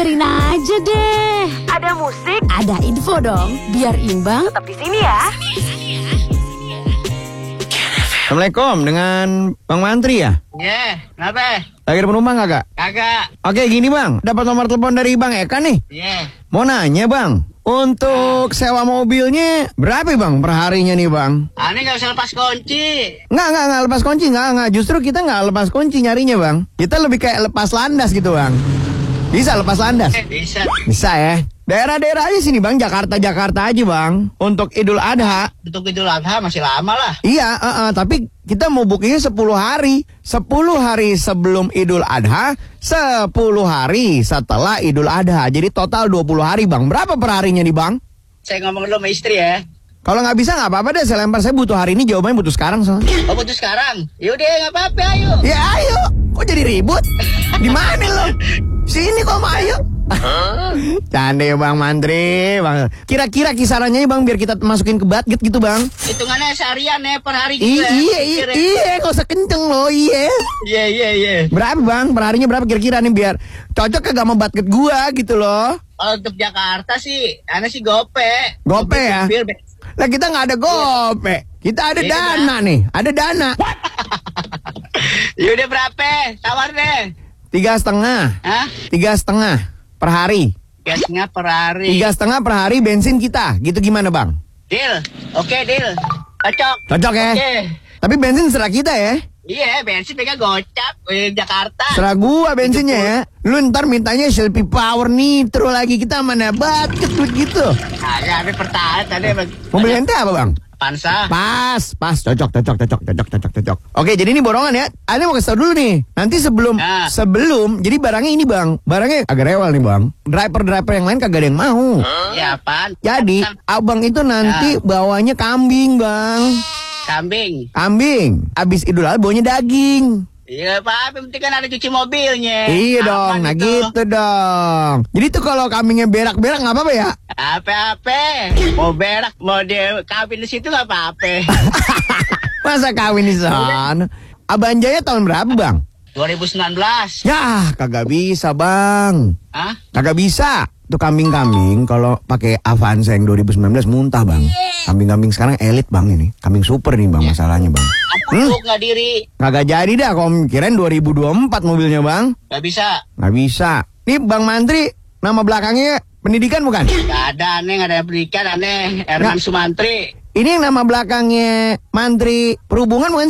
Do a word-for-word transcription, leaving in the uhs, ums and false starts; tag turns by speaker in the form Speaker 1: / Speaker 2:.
Speaker 1: dengerin aja deh.
Speaker 2: Ada musik,
Speaker 1: ada info dong, biar imbang.
Speaker 2: tetap di sini ya.
Speaker 3: Assalamualaikum, dengan Bang Mantri ya?
Speaker 4: Iya, yeah, kenapa?
Speaker 3: Lagi ada penumpang kagak?
Speaker 4: Kagak.
Speaker 3: Oke, gini Bang, dapat nomor telepon dari Bang Eka nih.
Speaker 4: Iya. Yeah.
Speaker 3: Mau nanya Bang, untuk sewa mobilnya berapa Bang per harinya nih Bang?
Speaker 4: Aneh gak usah lepas kunci.
Speaker 3: Nggak, nggak, nggak lepas kunci, nggak, nggak. Justru kita nggak lepas kunci nyarinya Bang. Kita lebih kayak lepas landas gitu Bang. Bisa lepas landas?
Speaker 4: Eh, bisa.
Speaker 3: Bisa ya. Daerah-daerah aja sini Bang, Jakarta-Jakarta aja Bang. Untuk Idul Adha.
Speaker 4: Untuk Idul Adha masih lama lah.
Speaker 3: Iya, uh, uh, tapi kita mau bookingnya sepuluh hari. sepuluh hari sebelum Idul Adha, sepuluh hari setelah Idul Adha. Jadi total dua puluh hari Bang. Berapa per harinya nih Bang?
Speaker 4: Saya ngomong dulu sama istri ya.
Speaker 3: Kalau nggak bisa nggak apa-apa deh, saya lempar. Saya butuh hari ini, jawabannya butuh sekarang soalnya.
Speaker 4: Oh, butuh sekarang? Yaudah, nggak apa-apa, ayo.
Speaker 3: Ya ayo, kok jadi ribut? Di mana lo? Sini kok mau ayo. Canda ya Bang Mantri, Bang. Kira-kira kisarannya Bang biar kita masukin ke budget gitu Bang.
Speaker 4: Hitungannya seharian ya, per hari
Speaker 3: I
Speaker 4: gitu ya.
Speaker 3: iya, iya, iya, nggak usah kenceng lo, iya.
Speaker 4: Iya, iya, iya.
Speaker 3: Berapa Bang? Per harinya berapa kira-kira nih biar cocok kagak sama budget gua gitu loh.
Speaker 4: Kalau untuk Jakarta sih, aneh sih gope.
Speaker 3: Gope ya?
Speaker 4: Mobil,
Speaker 3: Lah kita nggak ada gope, kita ada
Speaker 4: Iya,
Speaker 3: dana nih, ada dana.
Speaker 4: Yaudah berapa? Tawar deh.
Speaker 3: Tiga setengah,
Speaker 4: Hah?
Speaker 3: tiga setengah per hari.
Speaker 4: Gasnya per hari.
Speaker 3: Tiga setengah per hari bensin kita, gitu gimana Bang?
Speaker 4: Deal. Oke, deal. Cocok.
Speaker 3: Cocok ya?
Speaker 4: Oke.
Speaker 3: Tapi bensin serah kita ya.
Speaker 4: Iya, bensin pegang gocap di Jakarta.
Speaker 3: Serah gua bensinnya ya. Lu ntar mintanya Shelby Power Nitro lagi, kita mana budget gitu.
Speaker 4: Ada, ada pertahanan tadi.
Speaker 3: Mobil ente apa Bang?
Speaker 4: Pansa.
Speaker 3: Pas, pas, cocok, cocok, cocok, cocok, cocok, cocok. Oke, jadi ini borongan ya. Ane mau kasih tau dulu nih. Nanti sebelum,
Speaker 4: Nah.
Speaker 3: sebelum, jadi barangnya ini Bang. Barangnya agak rewel nih Bang. Driver-driver yang lain kagak ada yang mau.
Speaker 4: Ya, apaan?
Speaker 3: Jadi, abang itu nanti bawanya kambing Bang.
Speaker 4: Kambing.
Speaker 3: Kambing. Abis Idul Adha bawanya daging.
Speaker 4: Iya, Pak, penting kan ada cuci mobilnya.
Speaker 3: Iya
Speaker 4: Aman
Speaker 3: dong, nah
Speaker 4: itu.
Speaker 3: gitu dong. Jadi tuh kalau kambingnya berak-berak nggak apa-apa ya?
Speaker 4: Apa-apa. Mau berak, mau dia kawin di situ nggak apa-apa.
Speaker 3: Masa kawin di sana? Abanjaya tahun berapa Bang?
Speaker 4: dua ribu sembilan belas.
Speaker 3: Ya, kagak bisa Bang.
Speaker 4: Hah?
Speaker 3: Kagak bisa. Tuh kambing-kambing kalau pakai Avanza yang dua ribu sembilan belas muntah Bang. Kambing-kambing sekarang elit Bang ini. Kambing super nih Bang masalahnya Bang.
Speaker 4: Apa tuh nggak diri?
Speaker 3: Kagak jadi dah, kalau kirain dua ribu dua puluh empat mobilnya Bang.
Speaker 4: Nggak bisa.
Speaker 3: Nggak bisa. Nih Bang Mantri, nama belakangnya pendidikan bukan?
Speaker 4: Nggak ada, aneh nggak ada pendidikan, aneh. Herman
Speaker 3: Nggak.
Speaker 4: Sumantri.
Speaker 3: Ini yang nama belakangnya Mantri Perhubungan bukan?